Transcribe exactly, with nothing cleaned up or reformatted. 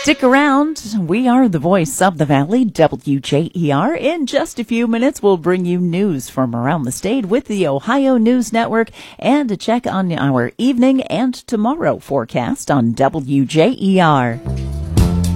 Stick around. We are the voice of the Valley, W J E R. In just a few minutes, we'll bring you news from around the state with the Ohio News Network and a check on our evening and tomorrow forecast on W J E R.